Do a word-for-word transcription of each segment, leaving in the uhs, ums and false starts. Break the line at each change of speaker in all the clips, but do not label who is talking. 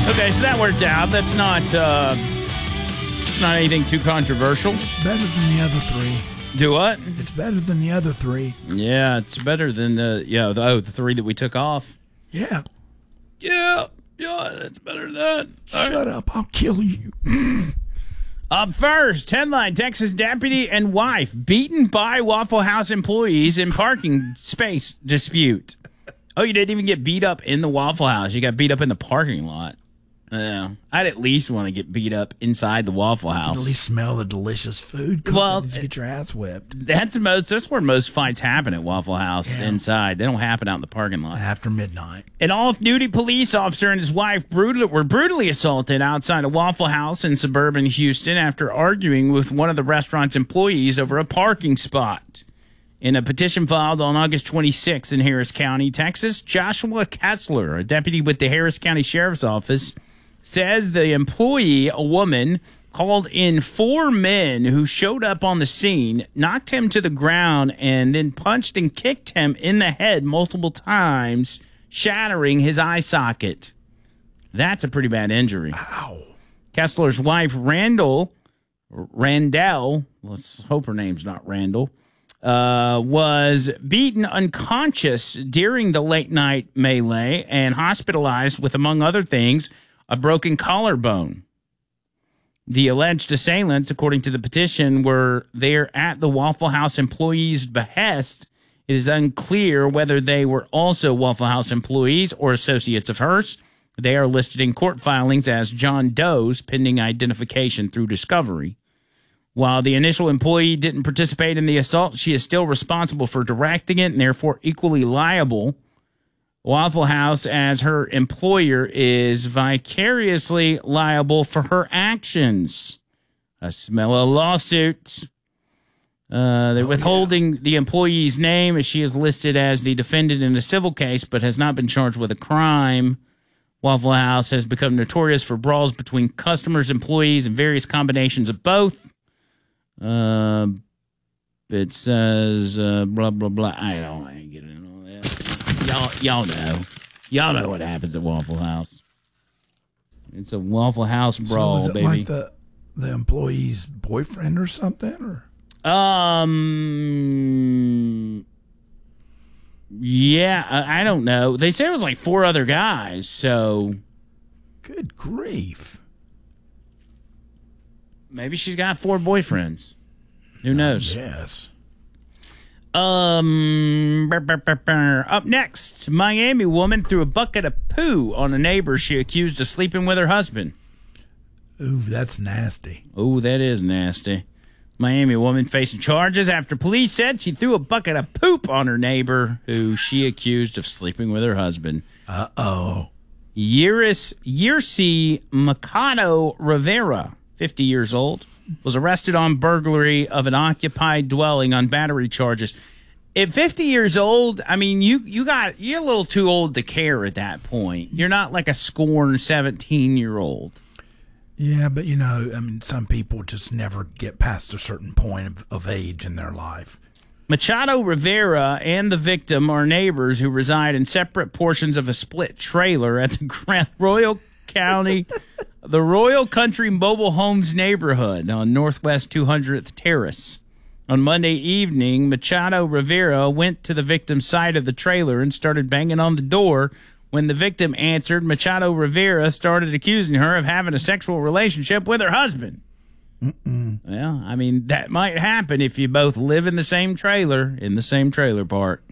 Okay, so that worked out. That's not uh, it's not anything too controversial.
It's better than the other three.
Do what?
It's better than the other three.
Yeah, it's better than the yeah the, oh the three that we took off.
Yeah.
Yeah, yeah, that's better than that.
Shut right. up! I'll kill you.
Up first, headline: Texas deputy and wife beaten by Waffle House employees in parking space dispute. Oh, you didn't even get beat up in the Waffle House. You got beat up in the parking lot. Yeah, I'd at least want to get beat up inside the Waffle House.
You can at least smell the delicious food.
Well,
and just get your ass whipped.
That's most. That's where most fights happen at Waffle House. Yeah. Inside. They don't happen out in the parking lot
after midnight.
An off-duty police officer and his wife brutal, were brutally assaulted outside a Waffle House in suburban Houston after arguing with one of the restaurant's employees over a parking spot. In a petition filed on August twenty-sixth in Harris County, Texas, Joshua Kessler, a deputy with the Harris County Sheriff's Office, says the employee, a woman, called in four men who showed up on the scene, knocked him to the ground, and then punched and kicked him in the head multiple times, shattering his eye socket. That's a pretty bad injury.
Ow.
Kessler's wife, Randall, Randall, let's hope her name's not Randall, uh, was beaten unconscious during the late-night melee and hospitalized with, among other things, a broken collarbone. The alleged assailants, according to the petition, were there at the Waffle House employees' behest. It is unclear whether they were also Waffle House employees or associates of hers. They are listed in court filings as John Doe's pending identification through discovery. While the initial employee didn't participate in the assault, she is still responsible for directing it and therefore equally liable. Waffle House, as her employer, is vicariously liable for her actions. I smell a lawsuit. Uh, they're oh, withholding yeah. the employee's name as she is listed as the defendant in a civil case but has not been charged with a crime. Waffle House has become notorious for brawls between customers, employees, and various combinations of both. Uh, it says uh, blah, blah, blah. I don't I ain't getting into all that. Y'all, y'all know. Y'all know what happens at Waffle House. It's a Waffle House brawl,
so is it
baby.
Like the the employee's boyfriend or something, or
um, yeah, I, I don't know. They said it was like four other guys. So,
good grief.
Maybe she's got four boyfriends. Who knows?
Yes.
Um, burr, burr, burr, burr. Up next, Miami woman threw a bucket of poo on a neighbor she accused of sleeping with her husband.
Ooh, that's nasty.
Ooh, that is nasty. Miami woman facing charges after police said she threw a bucket of poop on her neighbor who she accused of sleeping with her husband.
Uh-oh.
Yiris, Yirsi Mikado Rivera, fifty years old, was arrested on burglary of an occupied dwelling on battery charges. At fifty years old, I mean, you you got you're a little too old to care at that point. You're not like a scorned seventeen-year-old.
Yeah, but you know, I mean, some people just never get past a certain point of, of age in their life.
Machado Rivera and the victim are neighbors who reside in separate portions of a split trailer at the Grand Royal County, the Royal Country Mobile Homes neighborhood on Northwest two hundredth Terrace. On Monday evening, Machado Rivera went to the victim's side of the trailer and started banging on the door. When the victim answered, Machado Rivera started accusing her of having a sexual relationship with her husband.
Mm-mm.
Well, I mean, that might happen if you both live in the same trailer, in the same trailer park.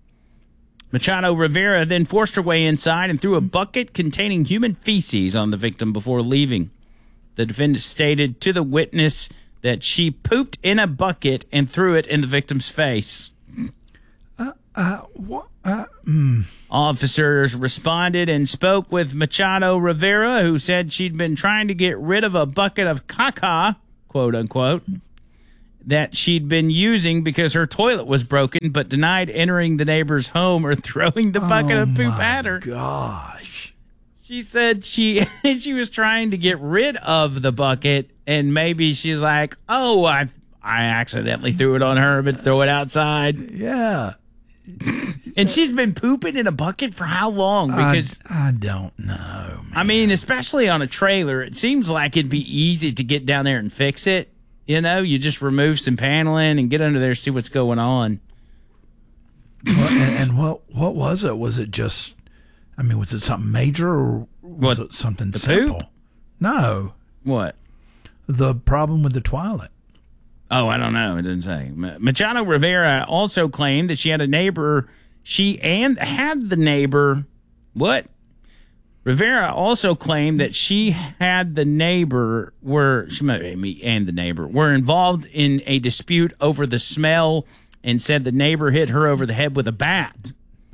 Machado Rivera then forced her way inside and threw a bucket containing human feces on the victim before leaving. The defendant stated to the witness that she pooped in a bucket and threw it in the victim's face.
Uh, uh, what? Uh, mm.
Officers responded and spoke with Machado Rivera, who said she'd been trying to get rid of a bucket of caca, quote unquote, that she'd been using because her toilet was broken, but denied entering the neighbor's home or throwing the bucket
oh
of poop
my
at her.
Gosh.
She said she she was trying to get rid of the bucket, and maybe she's like, oh, I I accidentally threw it on her, but throw it outside.
Yeah.
And she's been pooping in a bucket for how long? Because
I, I don't know, man.
I mean, especially on a trailer, it seems like it'd be easy to get down there and fix it. You know, you just remove some paneling and get under there, see what's going on.
Well, and, and what what was it? Was it just? I mean, was it something major or was
What,
it something
the
simple?
poop?
No,
What?
the problem with the toilet.
Oh, I don't know. It didn't say. Machado Rivera also claimed that she had a neighbor. She and had the neighbor. What? Rivera also claimed that she had the neighbor were she me and the neighbor were involved in a dispute over the smell, and said the neighbor hit her over the head with a bat.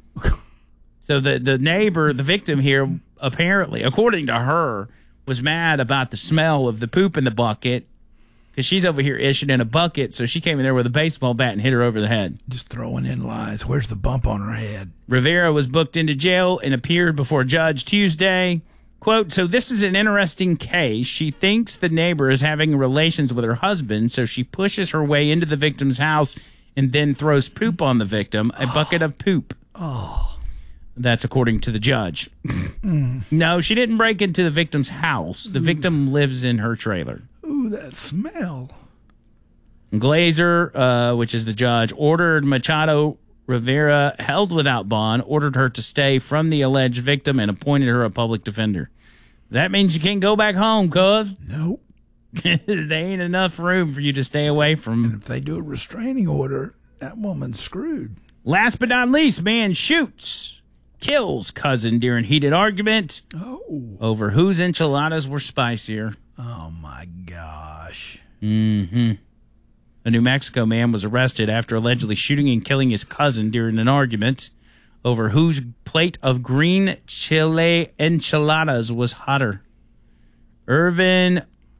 So the the neighbor, the victim here, apparently, according to her, was mad about the smell of the poop in the bucket because she's over here issued in a bucket. So she came in there with a baseball bat and hit her over the head.
Just throwing in lies. Where's the bump on her head?
Rivera was booked into jail and appeared before a judge Tuesday. Quote, so this is an interesting case. She thinks the neighbor is having relations with her husband, so she pushes her way into the victim's house and then throws poop on the victim, a bucket of poop.
Oh.
That's according to the judge. mm. No, she didn't break into the victim's house. The victim lives in her trailer.
Ooh, that smell.
Glazer, uh, which is the judge, ordered Machado Rivera held without bond, ordered her to stay from the alleged victim, and appointed her a public defender. That means you can't go back home, cuz.
Nope.
There ain't enough room for you to stay away from.
And if they do a restraining order, that woman's screwed.
Last but not least, man shoots, kills cousin during heated argument
Oh.
over whose enchiladas were spicier.
Oh, my gosh.
Mm-hmm. A New Mexico man was arrested after allegedly shooting and killing his cousin during an argument over whose plate of green chile enchiladas was hotter. Irvin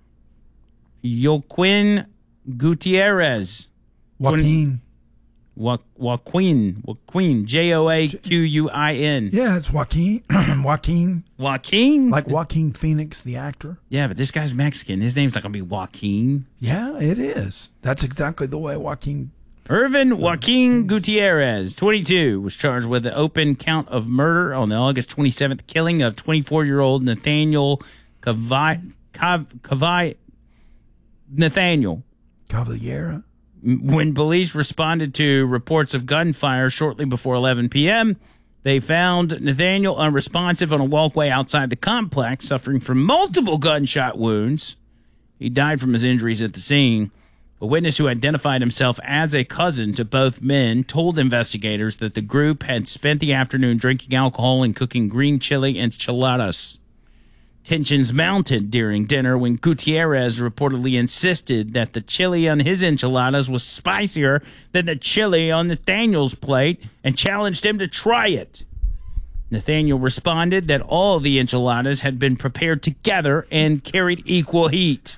Joaquin Gutierrez.
Joaquin.
Wa- Joaquin. Joaquin. J O A Q U I N.
Yeah, it's Joaquin. Joaquin.
Joaquin?
Like Joaquin Phoenix, the actor.
Yeah, but this guy's Mexican. His name's not going to be Joaquin.
Yeah, it is. That's exactly the way Joaquin.
Irvin Joaquin Gutierrez, twenty-two, was charged with the open count of murder on the August twenty-seventh killing of twenty-four-year-old Nathaniel Cavi, Cav, Cavi, Nathaniel.
Cavallera.
When police responded to reports of gunfire shortly before eleven p.m., they found Nathaniel unresponsive on a walkway outside the complex, suffering from multiple gunshot wounds. He died from his injuries at the scene. A witness who identified himself as a cousin to both men told investigators that the group had spent the afternoon drinking alcohol and cooking green chili enchiladas. Tensions mounted during dinner when Gutierrez reportedly insisted that the chili on his enchiladas was spicier than the chili on Nathaniel's plate and challenged him to try it. Nathaniel responded that all the enchiladas had been prepared together and carried equal heat.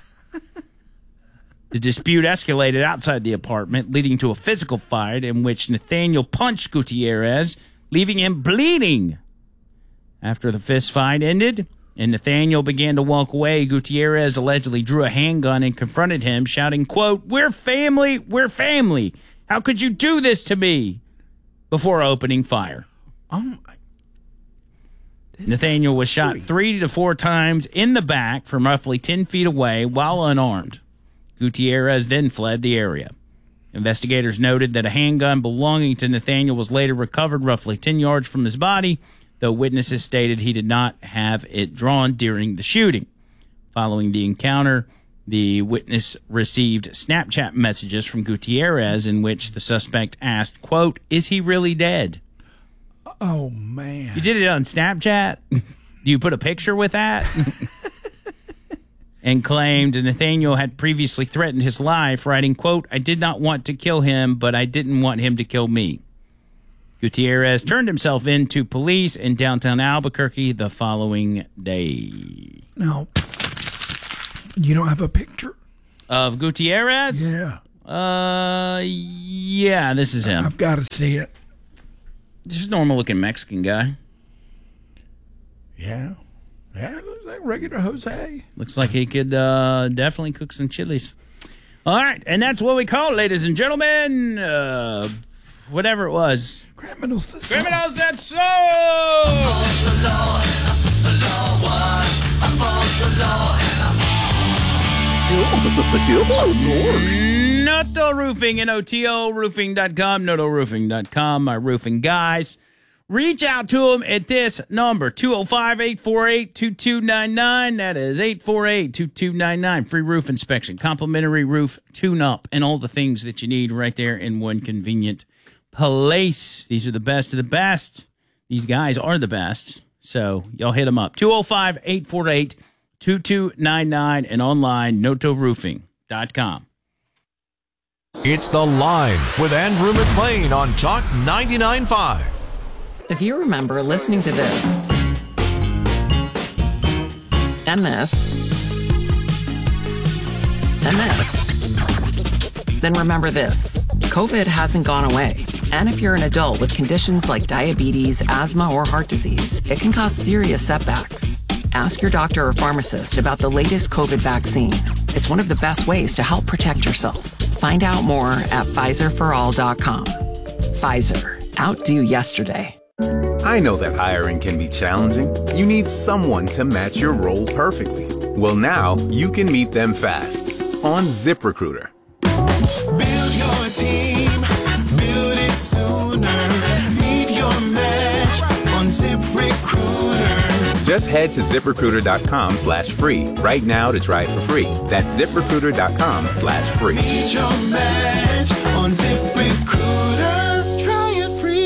The dispute escalated outside the apartment, leading to a physical fight in which Nathaniel punched Gutierrez, leaving him bleeding. After the fist fight ended and Nathaniel began to walk away, Gutierrez allegedly drew a handgun and confronted him, shouting, quote, "We're family, we're family. How could you do this to me?" before opening fire.
Um,
Nathaniel was shot three to four times in the back from roughly ten feet away while unarmed. Gutierrez then fled the area. Investigators noted that a handgun belonging to Nathaniel was later recovered roughly ten yards from his body, though witnesses stated he did not have it drawn during the shooting. Following the encounter, the witness received Snapchat messages from Gutierrez in which the suspect asked, quote, "Is he really dead?"
Oh, man.
You did it on Snapchat? Do you put a picture with that? And claimed Nathaniel had previously threatened his life, writing, quote, "I did not want to kill him, but I didn't want him to kill me." Gutierrez turned himself in to police in downtown Albuquerque the following day.
No. You don't have a picture?
Of Gutierrez?
Yeah.
Uh, yeah, this is him.
I've got to see it.
Just normal-looking Mexican guy.
Yeah. Yeah, looks like regular Jose.
Looks like he could uh, definitely cook some chilies. All right, and that's what we call it, ladies and gentlemen. Uh, whatever it was.
Criminals that song.
Criminals that soul. Noto Roofing, N O T O roofing dot com, noto roofing dot com, my roofing guys. Reach out to them at this number, two oh five, eight four eight, two two nine nine. That is eight four eight, two two nine nine. Free roof inspection, complimentary roof tune-up, and all the things that you need right there in one convenient place. These are the best of the best. These guys are the best. So y'all hit them up. two oh five, eight four eight, two two nine nine and online, noto roofing dot com.
It's The Line with Andrew McLean on Talk ninety-nine point five.
If you remember listening to this, and this, and this, then remember this. COVID hasn't gone away. And if you're an adult with conditions like diabetes, asthma, or heart disease, it can cause serious setbacks. Ask your doctor or pharmacist about the latest COVID vaccine. It's one of the best ways to help protect yourself. Find out more at Pfizer for all dot com. Pfizer. Outdo yesterday.
I know that hiring can be challenging. You need someone to match your role perfectly. Well, now you can meet them fast on ZipRecruiter.
Build your team, build it sooner. Meet your match on ZipRecruiter.
Just head to ZipRecruiter.com slash free right now to try it for free. That's ZipRecruiter.com slash free.
Meet your match on ZipRecruiter. Try it free.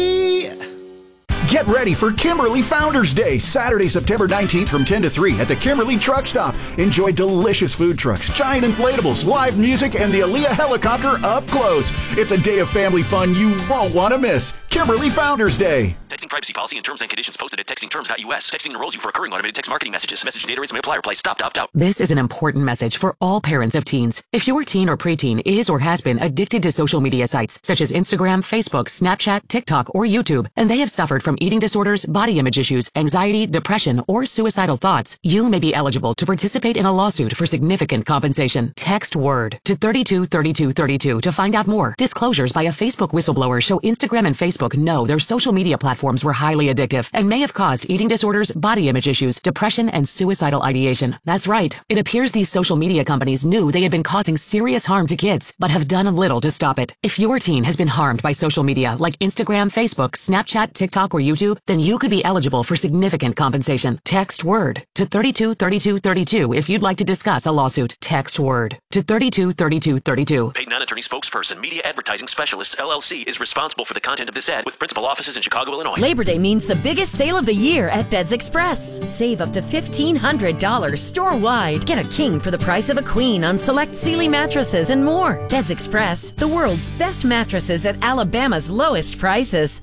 Get ready for Kimberly Founders Day, Saturday, September nineteenth from ten to three at the Kimberly Truck Stop. Enjoy delicious food trucks, giant inflatables, live music, and the Aaliyah helicopter up close. It's a day of family fun you won't want to miss. Kimberly Founders Day.
Texting privacy policy and terms and conditions posted at texting terms dot U S. Texting enrolls you for recurring automated text marketing messages. Message data rates may apply or apply. Stop to opt out.
This is an important message for all parents of teens. If your teen or preteen is or has been addicted to social media sites such as Instagram, Facebook, Snapchat, TikTok, or YouTube, and they have suffered from eating disorders, body image issues, anxiety, depression, or suicidal thoughts, you may be eligible to participate in a lawsuit for significant compensation. Text WORD to thirty-two thirty-two thirty-two to find out more. Disclosures by a Facebook whistleblower show Instagram and Facebook know their social media platforms were highly addictive and may have caused eating disorders, body image issues, depression, and suicidal ideation. That's right. It appears these social media companies knew they had been causing serious harm to kids, but have done little to stop it. If your teen has been harmed by social media like Instagram, Facebook, Snapchat, TikTok, or YouTube, then you could be eligible for significant compensation. Text WORD to thirty-two thirty-two thirty-two if you'd like to discuss a lawsuit. Text WORD to thirty-two thirty-two thirty-two.
Paid non-attorney spokesperson, Media Advertising Specialists, L L C, is responsible for the content of this ad with principal offices in Chicago, Illinois.
Labor Day means the biggest sale of the year at Beds Express. Save up to fifteen hundred dollars store-wide. Get a king for the price of a queen on select Sealy mattresses and more. Beds Express, the world's best mattresses at Alabama's lowest prices.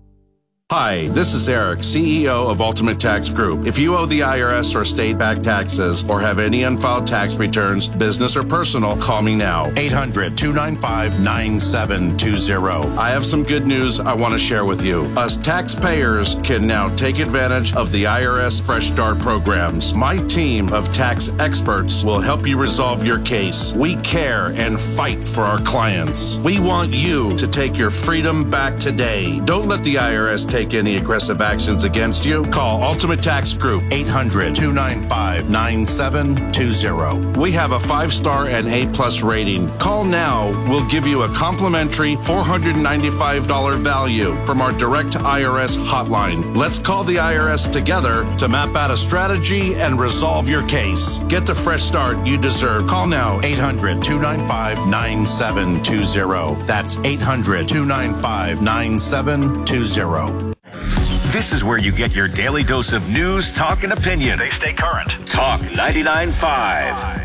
Hi, this is Eric, C E O of Ultimate Tax Group. If you owe the I R S or state-backed taxes or have any unfiled tax returns, business or personal, call me now. eight hundred, two nine five, nine seven two zero. I have some good news I want to share with you. Us taxpayers can now take advantage of the I R S Fresh Start programs. My team of tax experts will help you resolve your case. We care and fight for our clients. We want you to take your freedom back today. Don't let the I R S take any aggressive actions against you. Call Ultimate Tax Group, eight hundred, two nine five, nine seven two zero. We have a five-star and A-plus rating. Call now. We'll give you a complimentary four hundred ninety-five dollars value from our direct I R S hotline. Let's call the I R S together to map out a strategy and resolve your case. Get the fresh start you deserve. Call now, eight hundred, two nine five, nine seven two zero. That's eight hundred, two nine five, nine seven two zero.
This is where you get your daily dose of news, talk, and opinion. They stay current. Talk ninety-nine point five.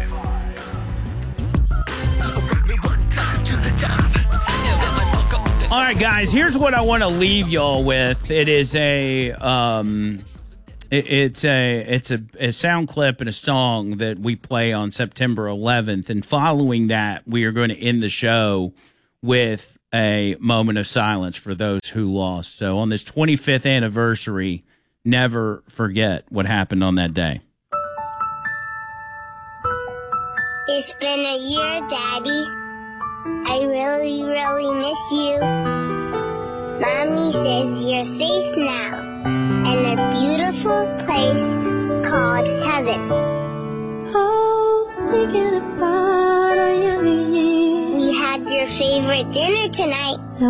All right, guys, here's what I want to leave y'all with. It is a um, it, it's a it's a, a sound clip and a song that we play on September eleventh, and following that, we are going to end the show with a moment of silence for those who lost. So on this twenty-fifth anniversary, never forget what happened on that day.
It's been a year, Daddy. I really, really miss you. Mommy says you're safe now in a beautiful place called heaven. Oh, thinking about our younger years. We had your favorite dinner tonight.